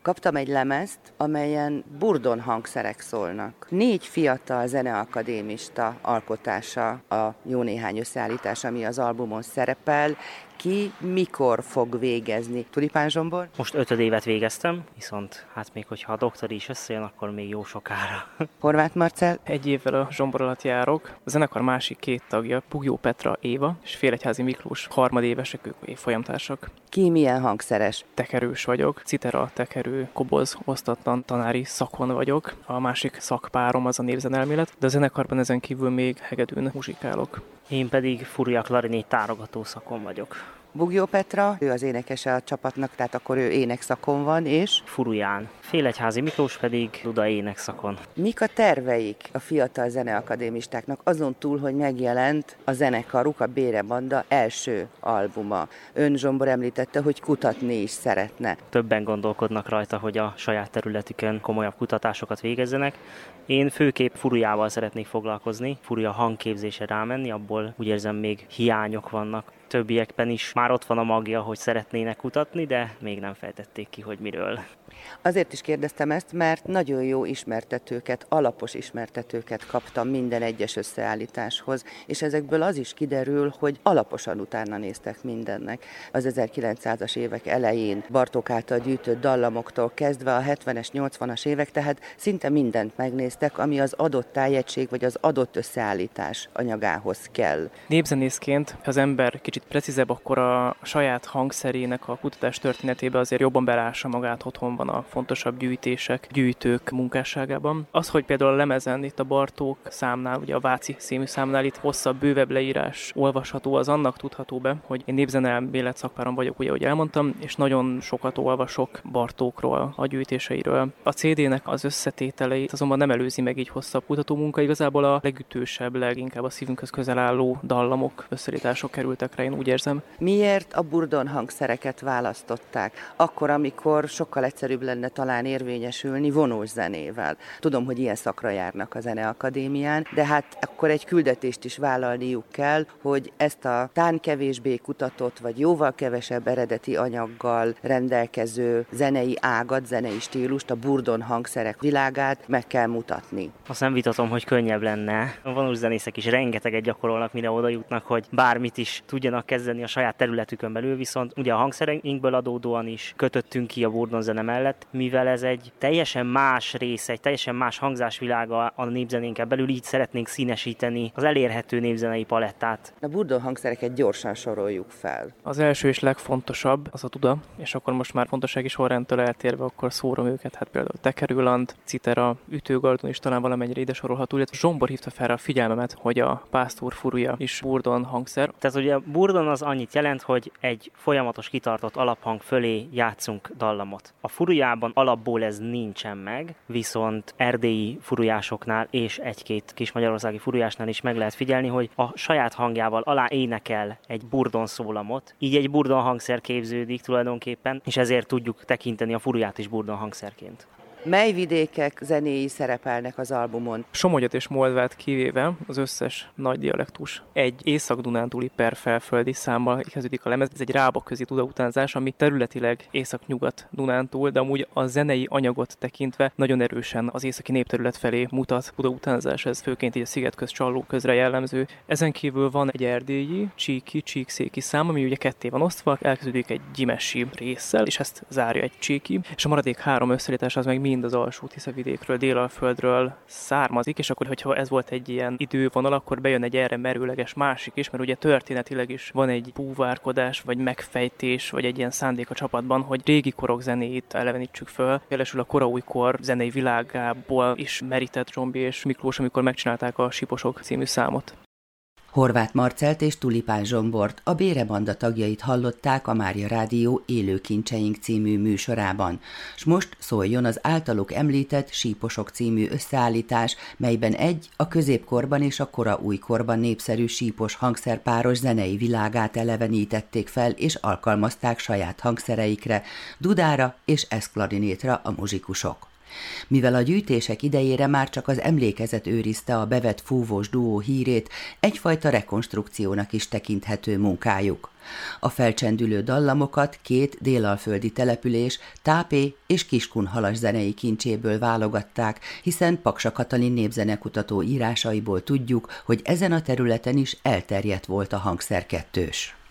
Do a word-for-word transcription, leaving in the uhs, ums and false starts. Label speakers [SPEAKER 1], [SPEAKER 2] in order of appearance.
[SPEAKER 1] Kaptam egy lemezt, amelyen burdon hangszerek szólnak. Négy fiatal zeneakadémista alkotása a jó néhány összeállítás, ami az albumon szerepel. Ki mikor fog végezni? Tulipán Zsombor?
[SPEAKER 2] Most ötöd évet végeztem, viszont hát még hogyha a doktori is összejön, akkor még jó sokára.
[SPEAKER 1] Horváth Marcell?
[SPEAKER 3] Egy évvel a Zsombor alatt járok. A zenekar másik két tagja, Pugyó Petra Éva és Félegyházi Miklós, harmadévesek, ők évfolyamtársak.
[SPEAKER 1] Ki milyen hangszeres?
[SPEAKER 3] Tekerős vagyok, citera, tekerő, koboz, osztatlan tanári szakon vagyok. A másik szakpárom az a népzenelmélet, de a zenekarban ezen kívül még hegedűn muzsikálok.
[SPEAKER 2] Én pedig furúja klarinét tárogató szakon vagyok.
[SPEAKER 1] Bugyó Petra, ő az énekese a csapatnak, tehát akkor ő énekszakon van, és?
[SPEAKER 2] Furuján. Félegyházi Miklós pedig duda énekszakon.
[SPEAKER 1] Mik a terveik a fiatal zeneakadémistáknak, azon túl, hogy megjelent a zenekaruk, a Bére Banda első albuma? Ön, Zsombor, említette, hogy kutatni is szeretne.
[SPEAKER 2] Többen gondolkodnak rajta, hogy a saját területükön komolyabb kutatásokat végezzenek. Én főképp furujával szeretnék foglalkozni, furuja hangképzése rámenni, abból úgy érzem még hiányok vannak. Többiekben is már ott van a magja, hogy szeretnének kutatni, de még nem fejtették ki, hogy miről.
[SPEAKER 1] Azért is kérdeztem ezt, mert nagyon jó ismertetőket, alapos ismertetőket kaptam minden egyes összeállításhoz, és ezekből az is kiderül, hogy alaposan utána néztek mindennek. Az ezerkilencszázas évek elején Bartók által gyűjtött dallamoktól kezdve a hetvenes, nyolcvanas évek, tehát szinte mindent megnéztek, ami az adott tájegység vagy az adott összeállítás anyagához kell.
[SPEAKER 3] Népzenészként, ha az ember kicsit precízebb, akkor a saját hangszerének a kutatás történetébe azért jobban belássa magát, otthon van a fontosabb gyűjtések, gyűjtők munkásságában. Az, hogy például a lemezen, itt a Bartók számnál, ugye a Váci című számnál itt hosszabb, bővebb leírás olvasható, az annak tudható be, hogy én népzenelmélet szakpáron vagyok, ugye, ahogy elmondtam, és nagyon sokat olvasok Bartókról, a gyűjtéseiről. A cé dé-nek az összetételeit azonban nem előzi meg így hosszabb kutatómunka, igazából a legütősebb, leginkább a szívünkhöz közel álló dallamok, összeállítások kerültek rá, én úgy érzem.
[SPEAKER 1] Miért a burdon hangszereket választották? Akkor, amikor sokkal egyszerűbb lenne talán érvényesülni vonós zenével. Tudom, hogy ilyen szakra járnak a Zeneakadémián, de hát akkor egy küldetést is vállalniuk kell, hogy ezt a tán kevésbé kutatott, vagy jóval kevesebb eredeti anyaggal rendelkező zenei ágat, zenei stílust, a burdon hangszerek világát meg kell mutatni.
[SPEAKER 2] Azt nem vitatom, hogy könnyebb lenne. A vonós zenészek is rengeteget gyakorolnak, mire oda jutnak, hogy bármit is tudjanak kezdeni a saját területükön belül, viszont ugye a hangszereinkből adódóan is kötöttünk ki a burdon zene mellett, mivel ez egy teljesen más része, egy teljesen más hangzásvilága a népzenénken belül, így szeretnénk színesíteni az elérhető népzenei palettát.
[SPEAKER 1] A burdon hangszereket gyorsan soroljuk fel.
[SPEAKER 3] Az első és legfontosabb az a duda, és akkor most már fontossági sorrendtől eltérve, akkor szórom őket, hát például tekerőland, citera, ütőgardon is talán valamennyire ide sorolható, illetve Zsombor hívta fel a figyelmemet, hogy a pásztor furuja is burdon hangszer.
[SPEAKER 2] Tehát ugye a burdon az annyit jelent, hogy egy folyamatos kitartott alaphang fölé játszunk dallamot. A furujában alapból ez nincsen meg, viszont erdélyi furujásoknál és egy-két kis magyarországi furujásnál is meg lehet figyelni, hogy a saját hangjával alá énekel egy burdon szólamot, így egy burdon hangszer képződik tulajdonképpen, és ezért tudjuk tekinteni a furuját is burdon hangszerként.
[SPEAKER 1] Mely vidékek zenéi szerepelnek az albumon?
[SPEAKER 3] Somogyat és Moldvát kivéve az összes nagy dialektus egy észak-dunántúli per felföldi számmal kezdődik a lemez. Ez egy rábaközi dudautánzás, ami területileg észak-nyugat Dunántúl, de amúgy a zenei anyagot tekintve nagyon erősen az északi népterület felé mutat dudautánzás, ez főként így a szigetköz Csalló közre jellemző. Ezen kívül van egy erdélyi, csíki, csíkszéki szám, ami ugye ketté van osztva, elkezdődik egy gyimesi résszel, és ezt zárja egy csíki, és a maradék három összeállítás az meg mind az alsó Tiszavidékről, Délalföldről származik, és akkor, hogyha ez volt egy ilyen idővonal, akkor bejön egy erre merőleges másik is, mert ugye történetileg is van egy búvárkodás, vagy megfejtés, vagy egy ilyen szándék a csapatban, hogy régi korok zenéit elevenítsük föl. Jelesül a kora újkor zenei világából is merített Zsombi és Miklós, amikor megcsinálták a Síposok című számot.
[SPEAKER 1] Horváth Marcellt és Tulipán Zsombort, a Bére Banda tagjait hallották a Mária Rádió Élő Kincseink című műsorában. S most szóljon az általuk említett Síposok című összeállítás, melyben egy a középkorban és a kora újkorban népszerű sípos hangszerpáros zenei világát elevenítették fel és alkalmazták saját hangszereikre, dudára és eszklarinétra a muzsikusok.
[SPEAKER 4] Mivel a gyűjtések idejére már csak az emlékezet őrizte a bevett fúvós duó hírét, egyfajta rekonstrukciónak is tekinthető munkájuk. A felcsendülő dallamokat két délalföldi település, Tápé és Kiskunhalas zenei kincséből válogatták, hiszen Paksa Katalin népzenekutató írásaiból tudjuk, hogy ezen a területen is elterjedt volt a hangszerkettős.